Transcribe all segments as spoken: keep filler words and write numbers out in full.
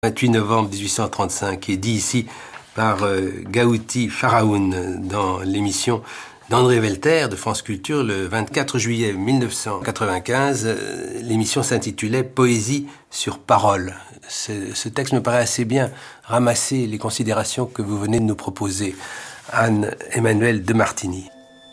vingt-huit novembre mille huit cent trente-cinq, est dit ici par euh, Gauti Faraoun dans l'émission d'André Velter de France Culture le vingt-quatre juillet mille neuf cent quatre-vingt-quinze. Euh, l'émission s'intitulait « Poésie sur parole ». Ce, ce texte me paraît assez bien ramasser les considérations que vous venez de nous proposer, Anne-Emmanuelle de Martigny.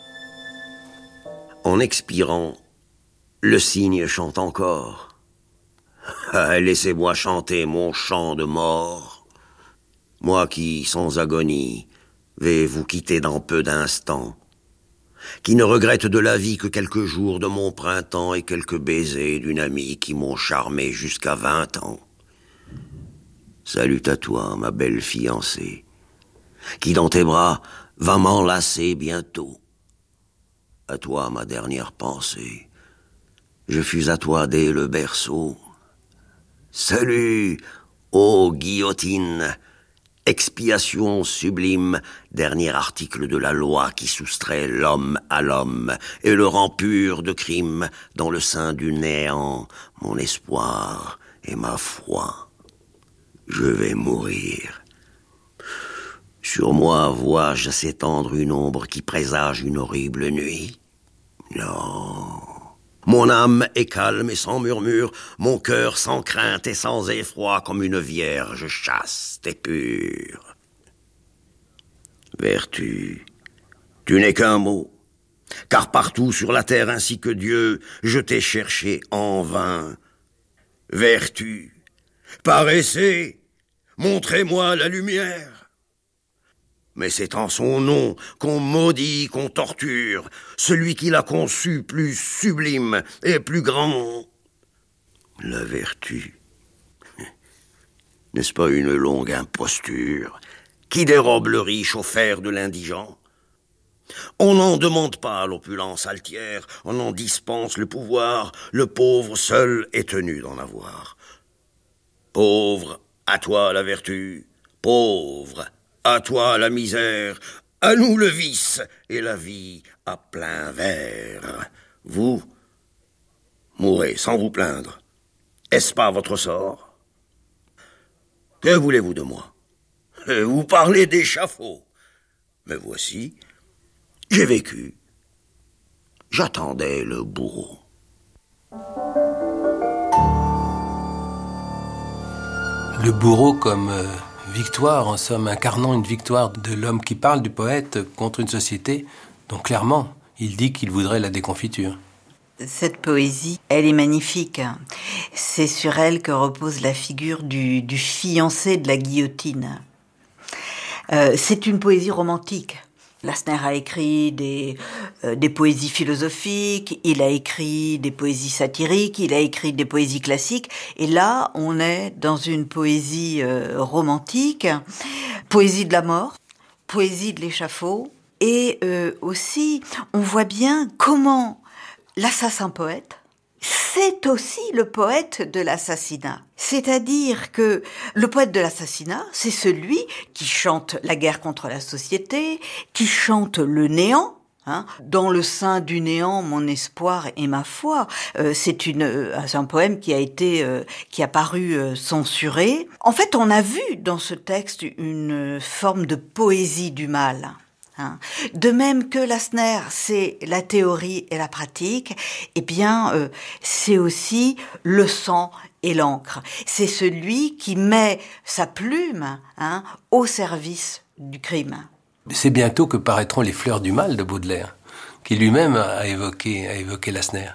En expirant, le cygne chante encore. Ah, laissez-moi chanter mon chant de mort. Moi qui, sans agonie, vais vous quitter dans peu d'instants, qui ne regrette de la vie que quelques jours de mon printemps et quelques baisers d'une amie qui m'ont charmé jusqu'à vingt ans. Salut à toi, ma belle fiancée, qui dans tes bras va m'enlacer bientôt. À toi, ma dernière pensée, je fus à toi dès le berceau. Salut, ô guillotine, expiation sublime, dernier article de la loi qui soustrait l'homme à l'homme et le rend pur de crime dans le sein du néant, mon espoir et ma foi. Je vais mourir. Sur moi vois-je s'étendre une ombre qui présage une horrible nuit? Non. Mon âme est calme et sans murmure, mon cœur sans crainte et sans effroi, comme une vierge chaste et pure. Vertu, tu n'es qu'un mot, car partout sur la terre ainsi que Dieu, je t'ai cherché en vain. Vertu, paraissez, montrez-moi la lumière. Mais c'est en son nom qu'on maudit, qu'on torture, celui qui l'a conçu plus sublime et plus grand. La vertu, n'est-ce pas une longue imposture qui dérobe le riche au fer de l'indigent? On n'en demande pas l'opulence altière, on en dispense le pouvoir, le pauvre seul est tenu d'en avoir. Pauvre, à toi la vertu, pauvre, à toi la misère, à nous le vice et la vie à plein verre. Vous, mourrez sans vous plaindre. Est-ce pas votre sort? Que voulez-vous de moi? Vous parlez d'échafaud. Mais voici, j'ai vécu. J'attendais le bourreau. Le bourreau comme euh, victoire, en somme, incarnant une victoire de l'homme qui parle, du poète, contre une société dont clairement il dit qu'il voudrait la déconfiture. Cette poésie, elle est magnifique. C'est sur elle que repose la figure du, du fiancé de la guillotine. Euh, c'est une poésie romantique. Lassner a écrit des, euh, des poésies philosophiques, il a écrit des poésies satiriques, il a écrit des poésies classiques, et là, on est dans une poésie euh, romantique, poésie de la mort, poésie de l'échafaud, et euh, aussi, on voit bien comment l'assassin poète, c'est aussi le poète de l'assassinat. C'est-à-dire que le poète de l'assassinat, c'est celui qui chante la guerre contre la société, qui chante le néant. Hein. Dans le sein du néant, mon espoir et ma foi. Euh, c'est une, euh, c'est un poème qui a été, euh, qui a paru euh, censuré. En fait, on a vu dans ce texte une forme de poésie du mal. De même que Lassner, c'est la théorie et la pratique, eh bien, euh, c'est aussi le sang et l'encre. C'est celui qui met sa plume hein, au service du crime. C'est bientôt que paraîtront les fleurs du mal de Baudelaire, qui lui-même a évoqué, a évoqué Lassner.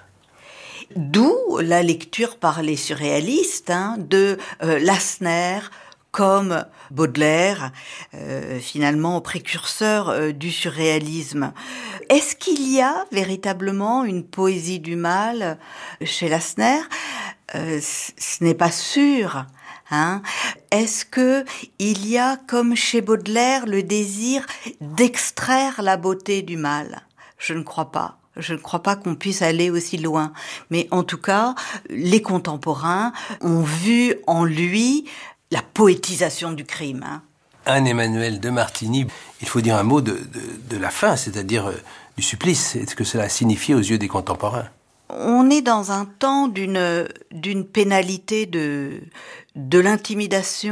D'où la lecture par les surréalistes hein, de euh, Lassner, comme Baudelaire, euh, finalement précurseur euh, du surréalisme. Est-ce qu'il y a véritablement une poésie du mal chez Lassner ? euh, Ce n'est pas sûr. Hein. Est-ce que il y a, comme chez Baudelaire, le désir d'extraire la beauté du mal ? Je ne crois pas. Je ne crois pas qu'on puisse aller aussi loin. Mais en tout cas, les contemporains ont vu en lui la poétisation du crime. Hein. Anne-Emmanuelle de Martigny, il faut dire un mot de, de, de la fin, c'est-à-dire euh, du supplice. Est-ce que cela signifie aux yeux des contemporains? On est dans un temps d'une d'une pénalité de de l'intimidation